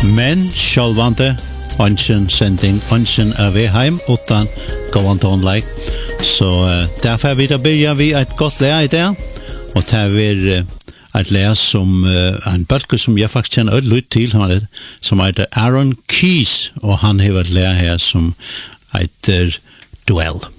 Men sjálvande ønsken sending, ønsken vi heim utan gåan tonleik. Så derfor vi da byrja vi et godt lærer i det, og det et lærer som en bølge som jeg faktisk kjenner litt til, som heter Aaron Keys, og han har et lærer her som heter Duell.